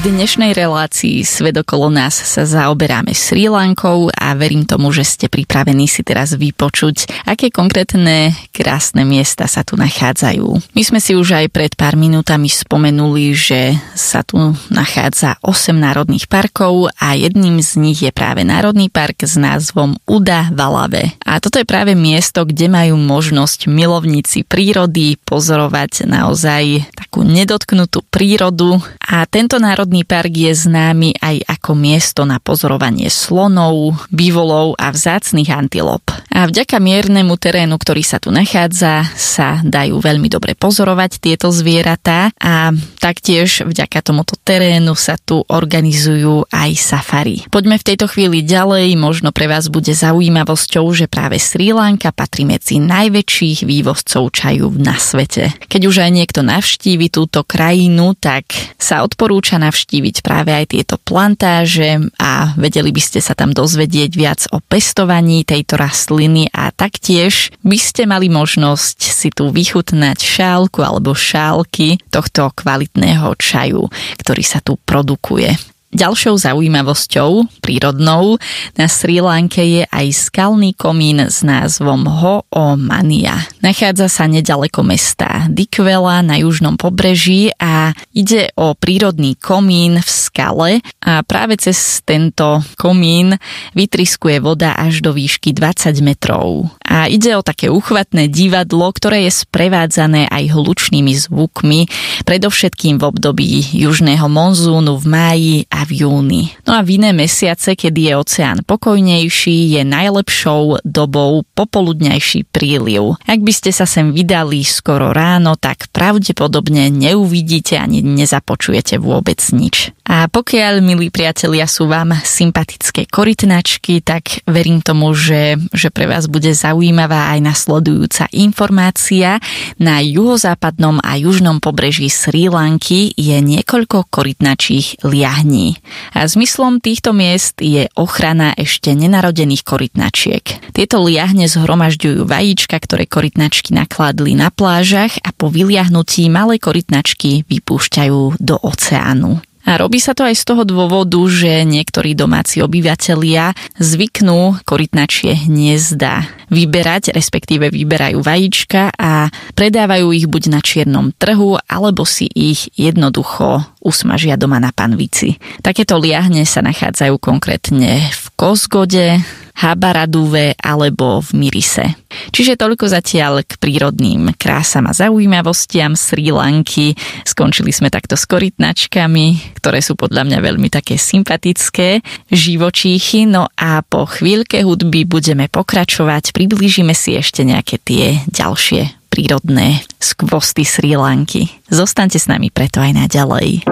dnešnej relácii Svet okolo nás sa zaoberáme Srí Lankou a verím tomu, že ste pripravení si teraz vypočuť, aké konkrétne krásne miesta sa tu nachádzajú. My sme si už aj pred pár minútami spomenuli, že sa tu nachádza 8 národných parkov a jedným z nich je práve národný park s názvom Uda Valave. A toto je práve miesto, kde majú možnosť milovníci prírody pozorovať naozaj takú nedotknutú prírodu a tento národný park je známy aj ako miesto na pozorovanie slonov, bivolov a vzácnych antilop. A vďaka miernemu terénu, ktorý sa tu nachádza, sa dajú veľmi dobre pozorovať tieto zvieratá a taktiež vďaka tomuto terénu sa tu organizujú aj safari. Poďme v tejto chvíli ďalej, možno pre vás bude zaujímavosťou, že práve Srí Lanka patrí medzi najväčších vývozcov čaju na svete. Keď už aj niekto navštívi túto krajinu, tak sa odporúča navštíviť práve aj tieto plantáže a vedeli by ste sa tam dozvedieť viac o pestovaní tejto rastliny a taktiež by ste mali možnosť si tu vychutnať šálku alebo šálky tohto kvalitného čaju, ktorý sa tu produkuje. Ďalšou zaujímavosťou prírodnou na Srí Lanke je aj skalný komín s názvom Ho'o Mania. Nachádza sa nedaleko mesta Dikwela na južnom pobreží a ide o prírodný komín v skale a práve cez tento komín vytryskuje voda až do výšky 20 metrov. A ide o také uchvatné divadlo, ktoré je sprevádzané aj hlučnými zvukmi, predovšetkým v období južného monzúnu v máji a v júni. No a v iné mesiace, kedy je oceán pokojnejší, je najlepšou dobou popoludňajší príliv. Ak by ste sa sem vydali skoro ráno, tak pravdepodobne neuvidíte ani nezapočujete vôbec nič. A pokiaľ, milí priatelia, sú vám sympatické korytnačky, tak verím tomu, že pre vás bude zaujímavá aj nasledujúca informácia. Na juhozápadnom a južnom pobreží Srí Lanky je niekoľko korytnačích liahní. A zmyslom týchto miest je ochrana ešte nenarodených korytnačiek. Tieto liahne zhromažďujú vajíčka, ktoré korytnačky nakladli na plážach a po vyliahnutí malé korytnačky vypúšťajú do oceánu. A robí sa to aj z toho dôvodu, že niektorí domáci obyvatelia zvyknú korytnačie hniezda vyberať, respektíve vyberajú vajíčka a predávajú ich buď na čiernom trhu, alebo si ich jednoducho usmažia doma na panvici. Takéto liahne sa nachádzajú konkrétne v Kozgode, Habaraduve alebo v Mirise. Čiže toľko zatiaľ k prírodným krásam a zaujímavostiam Srí Lanky. Skončili sme takto s korytnačkami, ktoré sú podľa mňa veľmi také sympatické živočíchy. No a po chvíľke hudby budeme pokračovať. Priblížime si ešte nejaké tie ďalšie prírodné skvosty Srí Lanky. Zostaňte s nami preto aj naďalej.